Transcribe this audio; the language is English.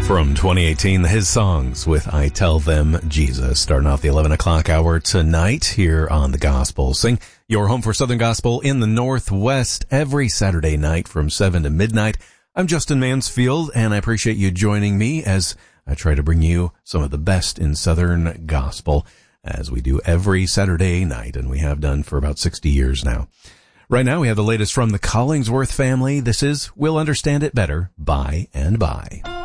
From 2018, His Songs with I Tell Them Jesus, starting off the 11 o'clock hour tonight here on The Gospel Sing, your home for Southern Gospel in the Northwest, every Saturday night from 7 to midnight. I'm Justin Mansfield, and I appreciate you joining me as I try to bring you some of the best in Southern Gospel, as we do every Saturday night, and we have done for about 60 years now. Right now, we have the latest from the Collingsworth family. This is We'll Understand It Better by and by.